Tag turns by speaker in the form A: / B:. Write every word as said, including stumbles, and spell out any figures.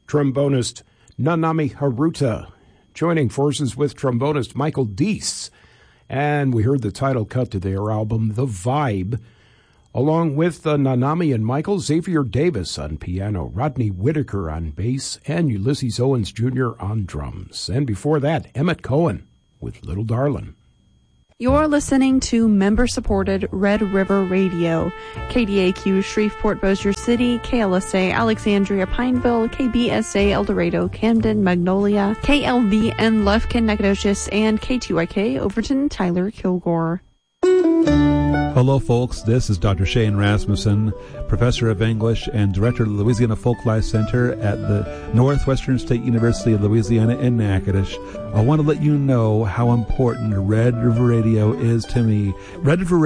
A: trombonist Nanami Haruta, joining forces with trombonist Michael Deese. And we heard the title cut to their album, The Vibe, along with uh, Nanami and Michael, Xavier Davis on piano, Rodney Whitaker on bass, and Ulysses Owens Junior on drums. And before that, Emmett Cohen with Little Darlin'.
B: You're listening to member-supported Red River Radio, K D A Q Shreveport Bossier City, K L S A Alexandria Pineville, K B S A El Dorado Camden Magnolia, K L V N Lufkin Nacogdoches, and K T Y K Overton Tyler Kilgore.
C: Hello, folks. This is Doctor Shane Rasmussen, professor of English and director of the Louisiana Folklife Center at the Northwestern State University of Louisiana in Natchitoches. I want to let you know how important Red River Radio is to me. Red River Radio